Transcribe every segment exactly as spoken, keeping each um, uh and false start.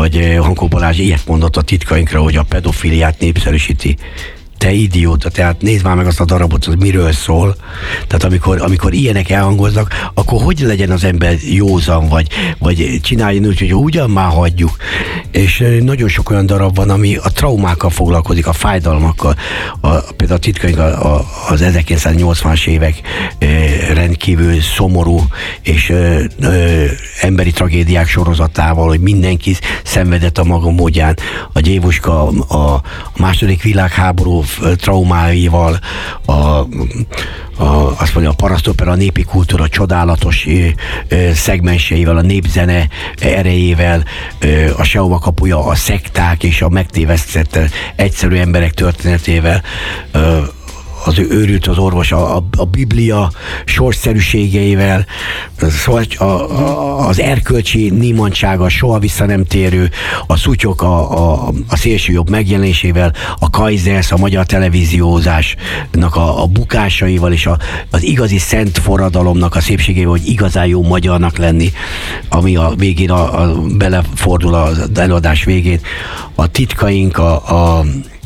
vagy Hankó Balázs ilyet mondott a Titkainkra, hogy a pedofiliát népszerűsíti. Te idióta, tehát nézd már meg azt a darabot, az miről szól. Tehát amikor, amikor ilyenek elhangoznak, akkor hogy legyen az ember józan, vagy, vagy csináljon úgy, hogy ugyan már hagyjuk. És nagyon sok olyan darab van, ami a traumákkal foglalkozik, a fájdalmakkal. A, például a Titkaink a, a, az ezerkilencszáznyolcvanas évek e, rendkívül szomorú és e, e, emberi tragédiák sorozatával, hogy mindenki szenvedett a maga módján. A Gyévuska a, a második világháború traumáival, a, a, azt mondja, a parasztopera, a népi kultúra csodálatos ö, ö, szegmenseivel, a népzene erejével, ö, a Sehova kapuja, a szekták és a megtévesztett egyszerű emberek történetével, ö, az őrült az orvos, a, a Biblia sorsszerűségeivel, szóval a, a, az erkölcsi nímantsága, soha vissza nem térő, a szutyok a, a, a szélsőjobb megjelenésével, a Kaizers, a magyar televíziózásnak a, a bukásaival, és a, az igazi szent forradalomnak a szépségével, hogy igazán jó magyarnak lenni, ami a végén a, a belefordul az előadás végén. A Titkaink, a, a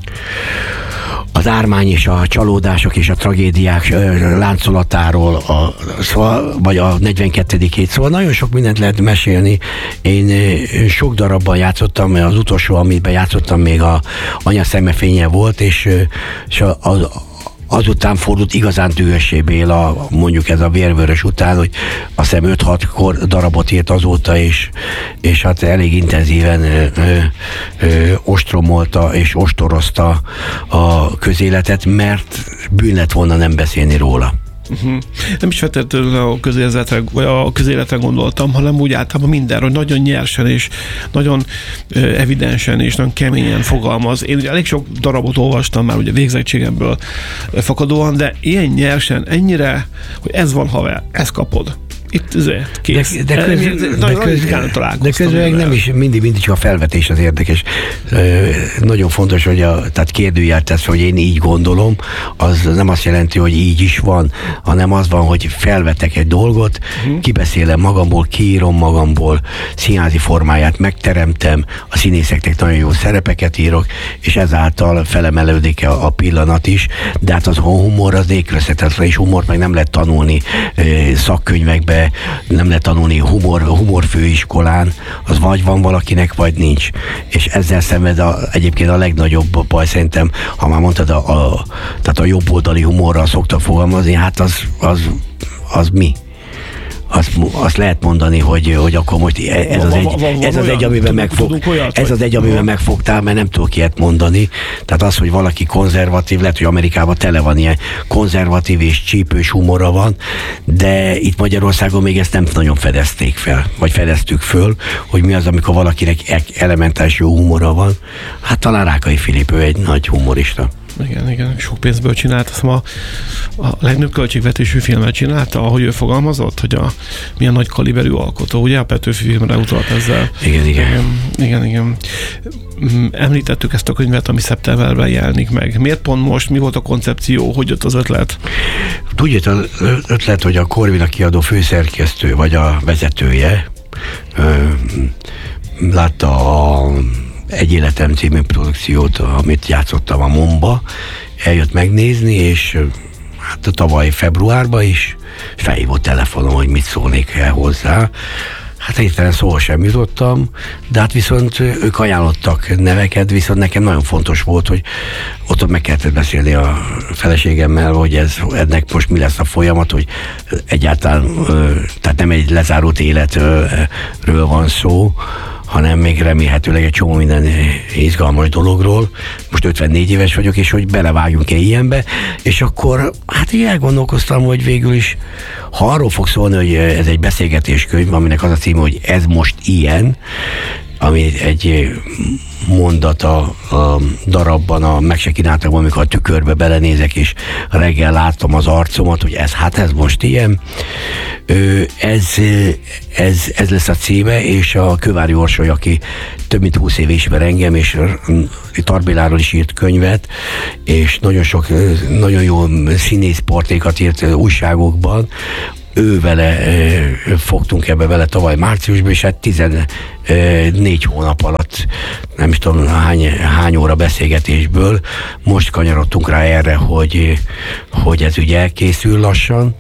az ármány és a csalódások és a tragédiák láncolatáról, a, szóval, vagy a negyvenkettedik hét, szóval nagyon sok mindent lehet mesélni. Én sok darabban játszottam, az utolsó, amiben játszottam, még a Anya szemefénye volt, és, és a, a azután fordult igazán dühössé Béla, mondjuk ez a Vérvörös után, hogy azt hiszem öt-hat darabot írt azóta, és, és hát elég intenzíven ö, ö, ostromolta és ostorozta a közéletet, mert bűn lett volna nem beszélni róla. Uh-huh. Nem is feltétlenül a közéletre, vagy a közéletre gondoltam, hanem úgy általában mindenről, hogy nagyon nyersen és nagyon uh, evidensen és nagyon keményen fogalmaz. Én ugye elég sok darabot olvastam már ugye végzettségemből fakadóan, de ilyen nyersen, ennyire, hogy ez van haver, ezt kapod. Itt azért kész. De, de, köz, de, de, köz, de közben nem is mindig, mindig csak a felvetés az érdekes. Nagyon fontos, hogy a, tehát kérdőjel tesz, hogy én így gondolom, az nem azt jelenti, hogy így is van, hanem az van, hogy felvetek egy dolgot, uh-huh. kibeszélem magamból, kiírom magamból, színházi formáját megteremtem, a színészeknek nagyon jó szerepeket írok, és ezáltal felemelődik a, a pillanat is, de hát az a humor az nélkülözhetetlen, és humort meg nem lehet tanulni szakkönyvekbe, nem lehet tanulni humor, humor főiskolán, az vagy van valakinek, vagy nincs. És ezzel szenved a, egyébként a legnagyobb baj szerintem, ha már mondtad, a, a, tehát a jobboldali humorral szoktak fogalmazni, hát az, az, az mi? Azt, azt lehet mondani, hogy, hogy akkor most ez az egy, ez az egy amiben megfog, ez az egy, amiben megfogtál, mert nem tudok ilyet mondani. Tehát az, hogy valaki konzervatív, lehet, hogy Amerikában tele van ilyen konzervatív és csípős humora van, de itt Magyarországon még ezt nem nagyon fedezték fel, vagy fedeztük föl, hogy mi az, amikor valakinek elementális jó humora van. Hát talán Rákai Filip, ő egy nagy humorista. Igen, igen, sok pénzből csinált, azt a, a legnagyobb költségvetésű filmet csinálta, ahogy ő fogalmazott, hogy a milyen nagy kaliberű alkotó, ugye a Petőfi filmre utalt ezzel. Igen, igen. Igen, igen, igen. Említettük ezt a könyvet, ami szeptemberben jelenik meg. Miért pont most? Mi volt a koncepció? Hogy jött az ötlet? Úgy az ötlet, hogy a Corvina kiadó főszerkesztő, vagy a vezetője látta a Egy életem című produkciót, amit játszottam a Momba, eljött megnézni, és hát a tavaly februárban is felhívott telefonon, hogy mit szólnék el hozzá. Hát egyszerűen szóval sem jutottam, de hát viszont ők ajánlottak neveket, viszont nekem nagyon fontos volt, hogy ott meg kellett beszélni a feleségemmel, hogy ez, ennek most mi lesz a folyamat, hogy egyáltalán, tehát nem egy lezárult életről van szó, hanem még remélhetőleg egy csomó minden izgalmas dologról. Most ötvennégy éves vagyok, és hogy belevágjunk-e ilyenbe, és akkor hát így elgondolkoztam, hogy végül is, ha arról fog szólni, hogy ez egy beszélgetéskönyv, aminek az a címe, hogy ez most ilyen, ami egy mondat a, a darabban, a Meg se kínáltak, amikor a tükörbe belenézek, és reggel látom az arcomat, hogy ez, hát ez most ilyen. Ez, ez, ez lesz a címe, és a Kővári Orsoly, aki több mint húsz éve ismer engem, és Tarbéláról is írt könyvet, és nagyon sok, nagyon jó színészportrékat írt újságokban. ő vele fogtunk ebbe vele tavaly márciusban, és hát tizennégy hónap alatt, nem is tudom hány, hány óra beszélgetésből most kanyarodtunk rá erre, hogy, hogy ez ugye elkészül lassan,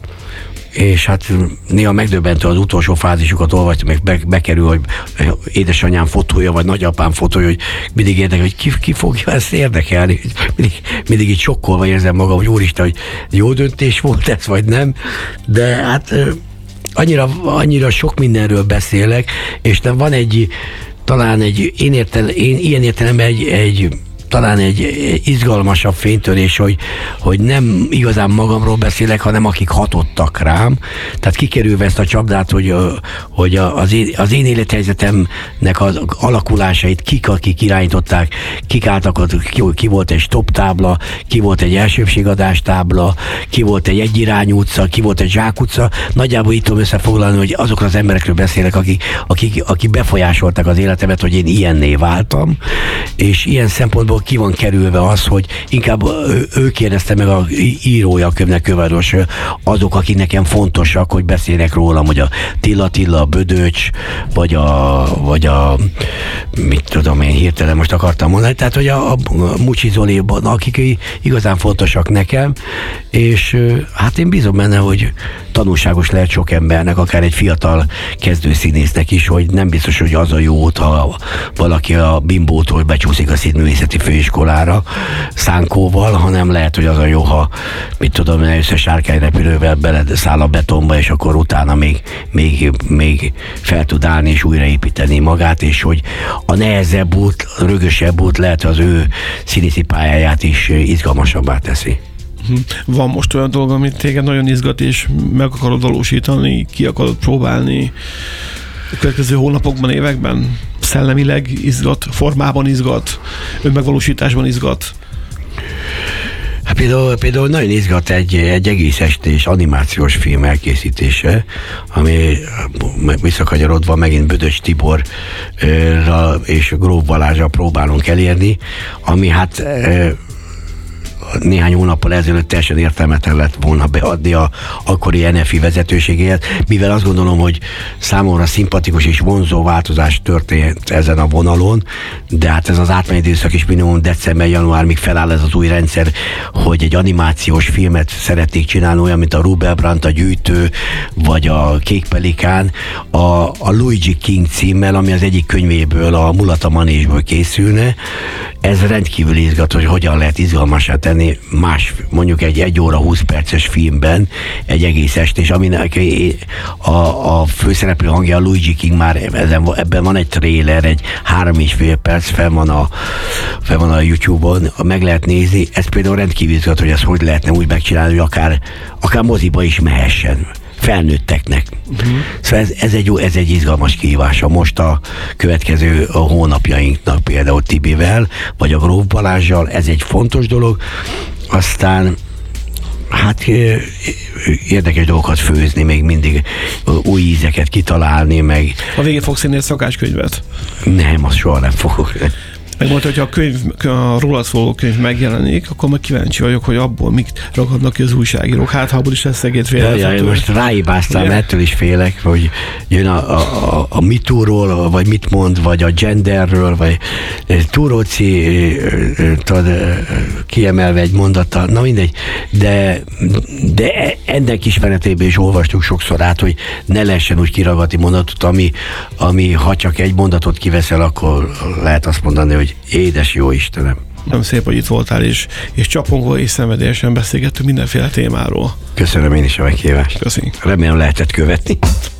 és hát néha megdöbbentő az utolsó fázisukat olvastam, meg be, bekerül, hogy édesanyám fotója, vagy nagyapám fotója, hogy mindig érdekel, hogy ki, ki fogja ezt érdekelni. Mindig, mindig így sokkolva érzem magam, hogy úristen, hogy jó döntés volt ez, vagy nem. De hát annyira, annyira sok mindenről beszélek, és nem van egy, talán egy, én, értel, én ilyen értelemben egy, egy talán egy izgalmasabb fénytörés, hogy, hogy nem igazán magamról beszélek, hanem akik hatottak rám. Tehát kikerülve ezt a csapdát, hogy, hogy az, én, az én élethelyzetemnek az alakulásait kik, akik irányították, kik álltak, ki, ki volt egy stop tábla, ki volt egy elsőbségadás tábla, ki volt egy egyirányú utca, ki volt egy zsákutca. Nagyjából itt tudom összefoglalni, hogy azokról az emberekről beszélek, akik, akik, akik befolyásolták az életemet, hogy én ilyenné váltam, és ilyen szempontból ki van kerülve az, hogy inkább ő, ő kérdezte meg a írója a könyvnek, Köváros, azok, akik nekem fontosak, hogy beszélnek rólam, hogy a Tilla Tilla, a Bödöcs, vagy a, vagy a mit tudom én hirtelen most akartam mondani, tehát hogy a, a Mucsi Zoliban, akik igazán fontosak nekem, és hát én bízom benne, hogy tanulságos lehet sok embernek, akár egy fiatal kezdőszínésznek is, hogy nem biztos, hogy az a jó út, ha valaki a Bimbótól becsúszik a színművészeti főiskolára szánkóval, hanem lehet, hogy az a jó, ha mit tudom, először sárkányrepülővel beleszáll a betonba, és akkor utána még, még, még fel tud állni és újraépíteni magát, és hogy a nehezebb út, a rögösebb út lehet az ő színészi pályáját is izgalmasabbá teszi. Van most olyan dolog, amit téged nagyon izgat, és meg akarod valósítani, ki akarod próbálni a következő hónapokban, években? Szellemileg izgat, formában izgat, önmegvalósításban izgat? Hát például, például nagyon izgat egy, egy egész estés animációs film elkészítése, ami visszakanyarodva megint Bödöcs Tiborra és Gróf Balázsra próbálunk elérni, ami hát néhány hónappal ezelőtt teljesen értelmetlen lett volna beadni a akkori en ef i vezetőségéhez, mivel azt gondolom, hogy számomra szimpatikus és vonzó változás történt ezen a vonalon, de hát ez az átmeneti időszak is minimum december-január, míg feláll ez az új rendszer, hogy egy animációs filmet szeretnék csinálni, olyan, mint a Rubel Brandt, a Gyűjtő, vagy a Kék Pelikán, a, a Luigi King címmel, ami az egyik könyvéből, a Mulata Manésből készülne. Ez rendkívül izgat, hogy hogyan lehet izgalmassá tenni más, mondjuk egy egy óra húsz perces filmben egy egész estés, aminek a, a főszereplő hangja, a Luigi King, már ezen, ebben van egy trailer, egy három és fél perc, fel van a, fel van a YouTube-on, meg lehet nézni. Ez például rendkívül izgat, hogy ezt hogy lehetne úgy megcsinálni, hogy akár, akár moziba is mehessen felnőtteknek. Uh-huh. Szóval ez, ez, egy, ez egy izgalmas kihívása most a következő a hónapjainknak, például Tibivel, vagy a Gróf Balázssal, ez egy fontos dolog. Aztán hát érdekes dolgokat főzni, még mindig új ízeket kitalálni, meg... A végén fogsz írni egy szakácskönyvet? Nem, azt soha nem fogok. Megmondta, hogy a könyv, a rólad szóló könyv megjelenik, akkor meg kíváncsi vagyok, hogy abból mik ragadnak ki az újságírók. Hát, ha abból is lesz szegéd félrevezető. Ja, most ráibáztam, yeah. Ettől is félek, hogy jön a, a, a MeToo-ról, vagy mit mond, vagy a genderről, vagy Túróci kiemelve egy mondattal, na mindegy, de, de ennek ismeretében is olvastuk sokszor át, hogy ne lehessen úgy kiragadni mondatot, ami, ami ha csak egy mondatot kiveszel, akkor lehet azt mondani, hogy édes jó Istenem. Nem szép, hogy itt voltál, és, és csapongva és szenvedélyesen beszélgettünk mindenféle témáról. Köszönöm én is a meghívást. Köszönjük. Remélem lehetett követni.